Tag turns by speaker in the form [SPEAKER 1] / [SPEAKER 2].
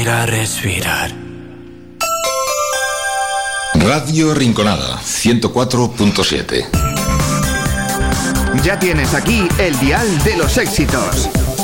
[SPEAKER 1] respirar.
[SPEAKER 2] Radio Rinconada, 104.7.
[SPEAKER 3] Ya tienes aquí el dial de los éxitos.